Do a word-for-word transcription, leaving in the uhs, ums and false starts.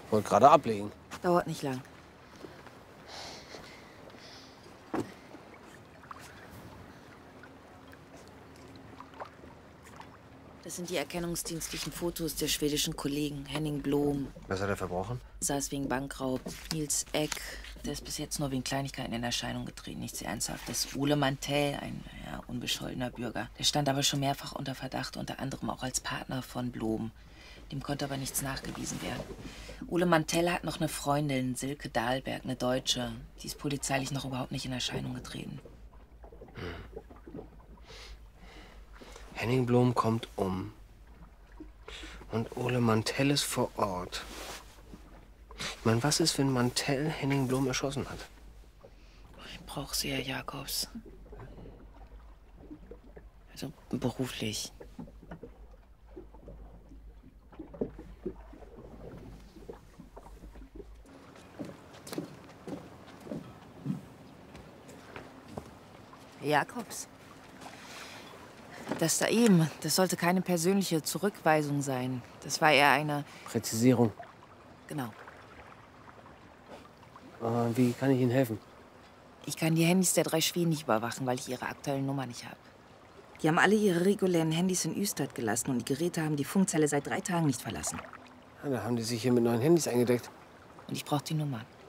Wollte gerade ablegen. Dauert nicht lang. Das sind die erkennungsdienstlichen Fotos der schwedischen Kollegen. Henning Blom. Was hat er verbrochen? Saß wegen Bankraub. Nils Eck, der ist bis jetzt nur wegen Kleinigkeiten in Erscheinung getreten, nichts Ernsthaftes. Ole Mantell, ein ja, unbescholtener Bürger. Der stand aber schon mehrfach unter Verdacht, unter anderem auch als Partner von Blom. Dem konnte aber nichts nachgewiesen werden. Ole Mantell hat noch eine Freundin, Silke Dahlberg, eine Deutsche. Die ist polizeilich noch überhaupt nicht in Erscheinung getreten. Hm. Henning Blom kommt um. Und Ole Mantell ist vor Ort. Ich meine, was ist, wenn Mantell Henning Blom erschossen hat? Ich brauche sie, Herr Jakobs. Also beruflich. Jakobs. Das da eben, das sollte keine persönliche Zurückweisung sein. Das war eher eine... Präzisierung. Genau. Äh, wie kann ich Ihnen helfen? Ich kann die Handys der drei Schweden nicht überwachen, weil ich ihre aktuellen Nummer nicht habe. Die haben alle ihre regulären Handys in Ystad gelassen und die Geräte haben die Funkzelle seit drei Tagen nicht verlassen. Ja, da haben die sich hier mit neuen Handys eingedeckt. Und ich brauche die Nummern.